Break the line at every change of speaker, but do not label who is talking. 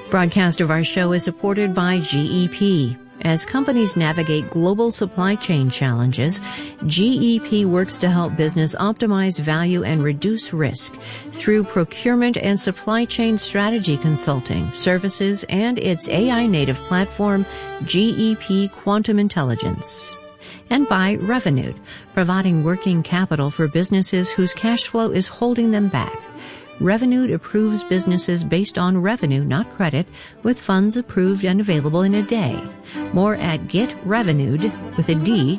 Broadcast of our show is supported by GEP. As companies navigate global supply chain challenges, GEP works to help business optimize value and reduce risk through procurement and supply chain strategy consulting, services, and its AI-native platform, GEP Quantum Intelligence. And by Revolut, providing working capital for businesses whose cash flow is holding them back. Revolut approves businesses based on revenue, not credit, with funds approved and available in a day. More at getrevolut, with a D,